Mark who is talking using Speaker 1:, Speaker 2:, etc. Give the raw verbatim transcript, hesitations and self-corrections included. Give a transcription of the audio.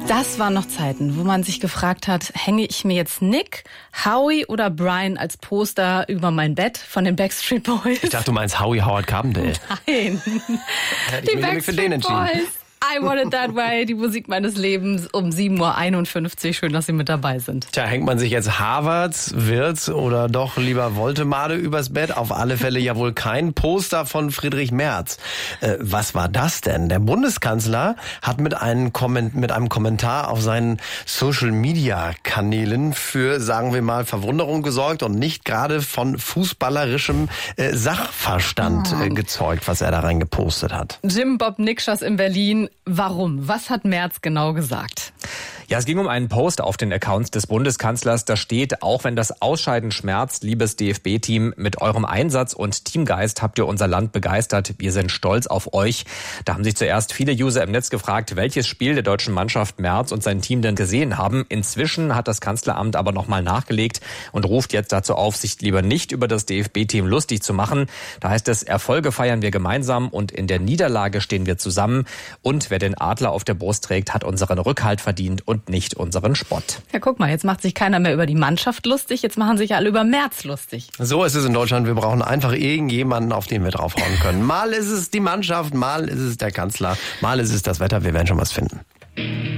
Speaker 1: Das waren noch Zeiten, wo man sich gefragt hat, hänge ich mir jetzt Nick, Howie oder Brian als Poster über mein Bett von den Backstreet Boys?
Speaker 2: Ich dachte, du meinst Howie Howard Carpendale.
Speaker 1: Nein.
Speaker 2: Hätte ich mich nämlich für den entschieden.
Speaker 1: Boys. I Want It That Way, die Musik meines Lebens um sieben Uhr einundfünfzig. Schön, dass Sie mit dabei sind.
Speaker 2: Tja, hängt man sich jetzt Harvards, Wirtz oder doch lieber Woltemade übers Bett? Auf alle Fälle ja wohl kein Poster von Friedrich Merz. Äh, was war das denn? Der Bundeskanzler hat mit einem, Komment- mit einem Kommentar auf seinen Social-Media-Kanälen für, sagen wir mal, Verwunderung gesorgt und nicht gerade von fußballerischem äh, Sachverstand äh, gezeugt, was er da rein gepostet hat.
Speaker 1: Jim Bob Nikschas in Berlin. Warum? Was hat Merz genau gesagt?
Speaker 3: Ja, es ging um einen Post auf den Accounts des Bundeskanzlers. Da steht, auch wenn das Ausscheiden schmerzt, liebes D F B-Team, mit eurem Einsatz und Teamgeist habt ihr unser Land begeistert. Wir sind stolz auf euch. Da haben sich zuerst viele User im Netz gefragt, welches Spiel der deutschen Mannschaft Merz und sein Team denn gesehen haben. Inzwischen hat das Kanzleramt aber nochmal nachgelegt und ruft jetzt dazu auf, sich lieber nicht über das D F B-Team lustig zu machen. Da heißt es, Erfolge feiern wir gemeinsam und in der Niederlage stehen wir zusammen. Und wer den Adler auf der Brust trägt, hat unseren Rückhalt verdient und nicht unseren Spott.
Speaker 1: Ja, guck mal, jetzt macht sich keiner mehr über die Mannschaft lustig, jetzt machen sich alle über Merz lustig.
Speaker 2: So ist es in Deutschland, wir brauchen einfach irgendjemanden, auf den wir draufhauen können. Mal ist es die Mannschaft, mal ist es der Kanzler, mal ist es das Wetter, wir werden schon was finden.